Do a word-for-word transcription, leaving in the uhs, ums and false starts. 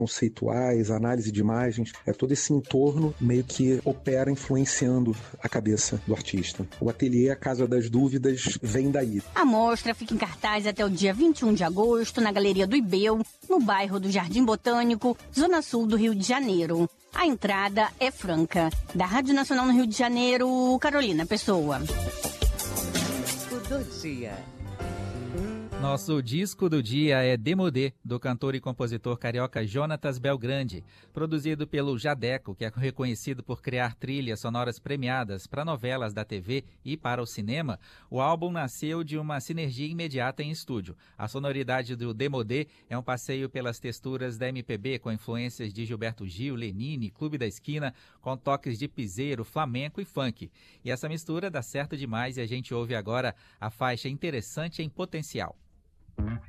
conceituais, análise de imagens, é todo esse entorno meio que opera influenciando a cabeça do artista. O ateliê A Casa das Dúvidas vem daí. A mostra fica em cartaz até o dia vinte e um de agosto na Galeria do Ibeu, no bairro do Jardim Botânico, zona sul do Rio de Janeiro. A entrada é franca. Da Rádio Nacional no Rio de Janeiro, Carolina Pessoa. O do dia. Nosso disco do dia é Demodé, do cantor e compositor carioca Jonatas Belgrande, produzido pelo Jadeco, que é reconhecido por criar trilhas sonoras premiadas para novelas da T V e para o cinema. O álbum nasceu de uma sinergia imediata em estúdio. A sonoridade do Demodé é um passeio pelas texturas da M P B, com influências de Gilberto Gil, Lenine, Clube da Esquina, com toques de piseiro, flamenco e funk. E essa mistura dá certo demais e a gente ouve agora a faixa Interessante em Potencial.